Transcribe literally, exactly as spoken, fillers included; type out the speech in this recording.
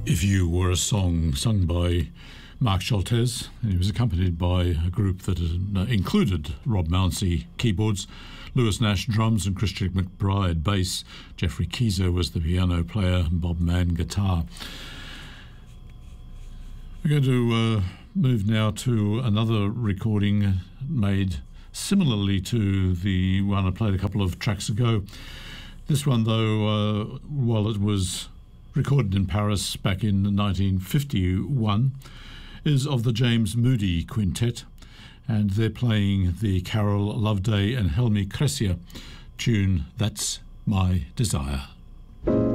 If You Were a Song, sung by Mark Schultes, and he was accompanied by a group that included Rob Mounsey keyboards, Lewis Nash drums and Christian McBride bass. Jeffrey Keezer was the piano player and Bob Mann guitar. We're going to uh, move now to another recording made similarly to the one I played a couple of tracks ago. This one, though, uh, while it was recorded in Paris back in nineteen fifty-one, is of the James Moody Quintet, and they're playing the Carol Loveday and Helmi Cressier tune, That's My Desire.